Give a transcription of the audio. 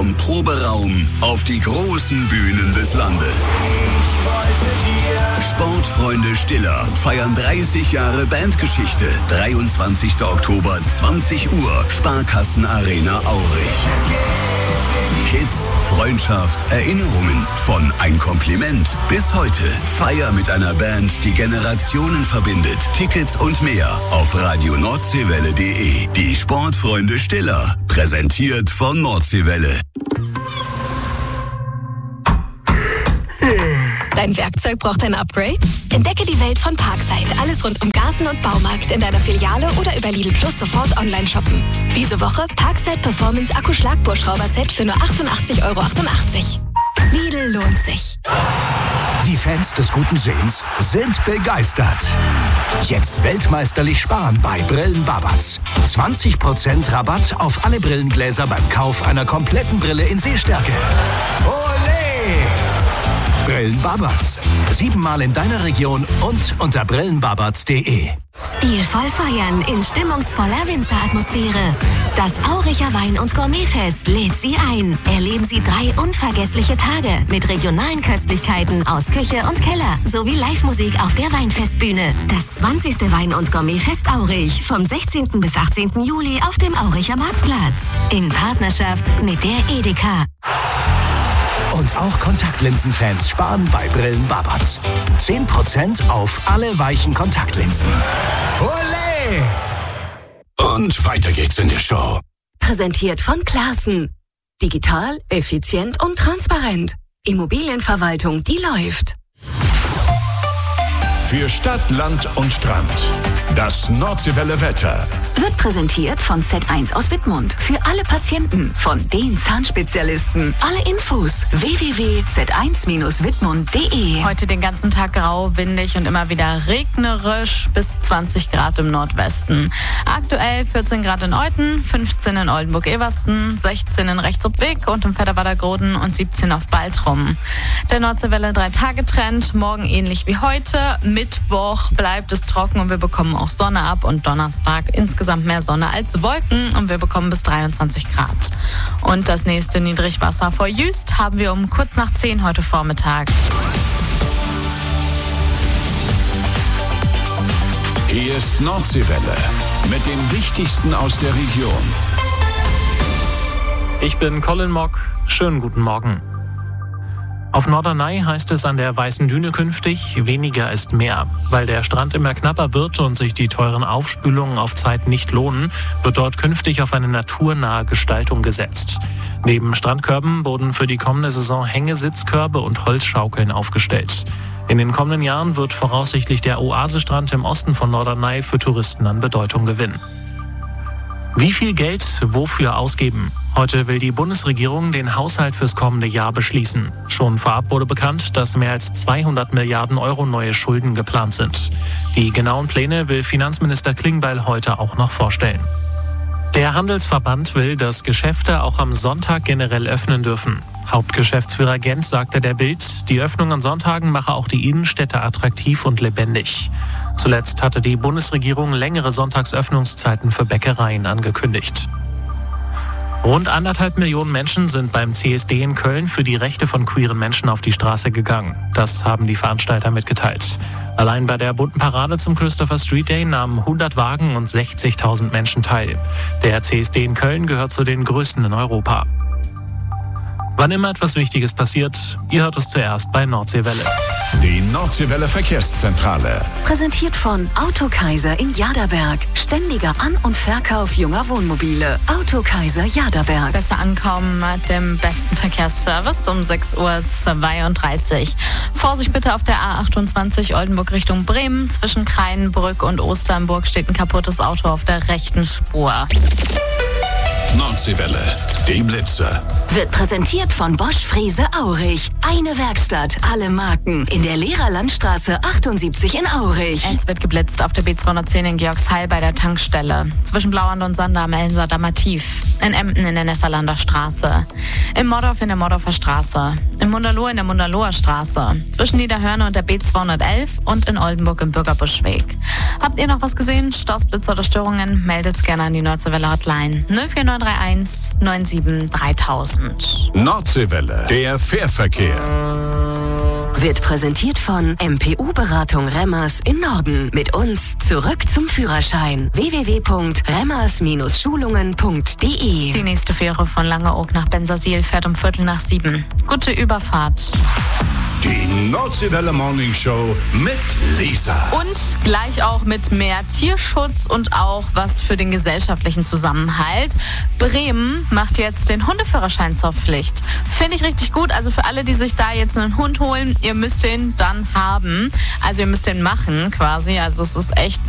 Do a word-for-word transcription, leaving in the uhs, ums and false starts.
vom Proberaum auf die großen Bühnen des Landes. Sportfreunde Stiller feiern dreißig Jahre Bandgeschichte. dreiundzwanzigster Oktober, zwanzig Uhr, Sparkassenarena Aurich. Hits, Freundschaft, Erinnerungen, von Ein Kompliment bis heute. Feier mit einer Band, die Generationen verbindet. Tickets und mehr auf radio nordseewelle punkt de. Die Sportfreunde Stiller, präsentiert von Nordseewelle. Dein Werkzeug braucht ein Upgrade? Entdecke die Welt von Parkside. Alles rund um Garten und Baumarkt in deiner Filiale oder über Lidl Plus sofort online shoppen. Diese Woche Parkside Performance Akku-Schlagbohrschrauber-Set für nur achtundachtzig Euro achtundachtzig. Lidl lohnt sich. Die Fans des guten Sehens sind begeistert. Jetzt weltmeisterlich sparen bei Brillen Babatz. zwanzig Prozent Rabatt auf alle Brillengläser beim Kauf einer kompletten Brille in Sehstärke. Olé! Brillen Babatz. Siebenmal in deiner Region und unter brillenbabatz punkt de. Stilvoll feiern in stimmungsvoller Winzeratmosphäre. Das Auricher Wein- und Gourmetfest lädt Sie ein. Erleben Sie drei unvergessliche Tage mit regionalen Köstlichkeiten aus Küche und Keller sowie Live-Musik auf der Weinfestbühne. Das zwanzigste Wein- und Gourmetfest Aurich vom sechzehnten bis achtzehnten Juli auf dem Auricher Marktplatz. In Partnerschaft mit der Edeka. Und auch Kontaktlinsenfans sparen bei Brillen Babatz. zehn Prozent auf alle weichen Kontaktlinsen. Olé! Und weiter geht's in der Show. Präsentiert von Classen. Digital, effizient und transparent. Immobilienverwaltung, die läuft. Für Stadt, Land und Strand. Das Nordseewelle Wetter. Wird präsentiert von Z eins aus Wittmund. Für alle Patienten, von den Zahnspezialisten. Alle Infos w w w punkt z eins bindestrich wittmund punkt de. Heute den ganzen Tag grau, windig und immer wieder regnerisch bis zwanzig Grad im Nordwesten. Aktuell vierzehn Grad in Euthen, fünfzehn in Oldenburg-Eversten, sechzehn in Rechtsobweg und im Vetterwader Groden und siebzehn auf Baltrum. Der Nordseewelle drei-Tage-Trend, morgen ähnlich wie heute. Mittwoch bleibt es trocken und wir bekommen auch Sonne ab und Donnerstag insgesamt mehr Sonne als Wolken und wir bekommen bis dreiundzwanzig Grad. Und das nächste Niedrigwasser vor Jüst haben wir um kurz nach zehn heute Vormittag. Hier ist Nordseewelle mit dem Wichtigsten aus der Region. Ich bin Colin Mock. Schönen guten Morgen. Auf Norderney heißt es an der Weißen Düne künftig, weniger ist mehr. Weil der Strand immer knapper wird und sich die teuren Aufspülungen auf Zeit nicht lohnen, wird dort künftig auf eine naturnahe Gestaltung gesetzt. Neben Strandkörben wurden für die kommende Saison Hängesitzkörbe und Holzschaukeln aufgestellt. In den kommenden Jahren wird voraussichtlich der Oasestrand im Osten von Norderney für Touristen an Bedeutung gewinnen. Wie viel Geld wofür ausgeben? Heute will die Bundesregierung den Haushalt fürs kommende Jahr beschließen. Schon vorab wurde bekannt, dass mehr als zweihundert Milliarden Euro neue Schulden geplant sind. Die genauen Pläne will Finanzminister Klingbeil heute auch noch vorstellen. Der Handelsverband will, dass Geschäfte auch am Sonntag generell öffnen dürfen. Hauptgeschäftsführer Gent sagte der Bild, die Öffnung an Sonntagen mache auch die Innenstädte attraktiv und lebendig. Zuletzt hatte die Bundesregierung längere Sonntagsöffnungszeiten für Bäckereien angekündigt. Rund anderthalb Millionen Menschen sind beim C S D in Köln für die Rechte von queeren Menschen auf die Straße gegangen. Das haben die Veranstalter mitgeteilt. Allein bei der bunten Parade zum Christopher Street Day nahmen hundert Wagen und sechzigtausend Menschen teil. Der C S D in Köln gehört zu den größten in Europa. Wann immer etwas Wichtiges passiert, ihr hört es zuerst bei Nordseewelle. Die Nordseewelle Verkehrszentrale. Präsentiert von Autokaiser in Jaderberg. Ständiger An- und Verkauf junger Wohnmobile. Autokaiser Jaderberg. Besser ankommen mit dem besten Verkehrsservice um sechs Uhr zweiunddreißig. Vorsicht bitte auf der A achtundzwanzig Oldenburg Richtung Bremen. Zwischen Kreinbrück und Osternburg steht ein kaputtes Auto auf der rechten Spur. Nordseewelle, die Blitzer. Wird präsentiert von Bosch Frese Aurich. Eine Werkstatt, alle Marken. In der Lehrerlandstraße achtundsiebzig in Aurich. Es wird geblitzt auf der B zweihundertzehn in Georgsheil bei der Tankstelle. Zwischen Blauand und Sander am Elsenser Tief. In Emden in der Nesserlander Straße. Im Mordorf in der Mordorfer Straße. Im Mundaloh in der Mundaloher Straße. Zwischen Niederhörne und der B zweihundertelf und in Oldenburg im Bürgerbuschweg. Habt ihr noch was gesehen? Staus, Blitzer oder Störungen? Meldet's gerne an die Nordseewelle Hotline null vier neun drei eins neun sieben sieben dreitausend. Nordseewelle, der Fährverkehr. Wird präsentiert von M P U-Beratung Remmers in Norden. Mit uns zurück zum Führerschein. w w w punkt remmers schulungen punkt d e. Die nächste Fähre von Langeoog nach Bensersiel fährt um Viertel nach sieben. Gute Überfahrt. Die Nordseewelle Morning Show mit Lisa. Und gleich auch mit mehr Tierschutz und auch was für den gesellschaftlichen Zusammenhalt. Bremen macht jetzt den Hundeführerschein zur Pflicht. Finde ich richtig gut. Also für alle, die sich da jetzt einen Hund holen, ihr müsst den dann haben. Also ihr müsst den machen quasi. Also es ist echt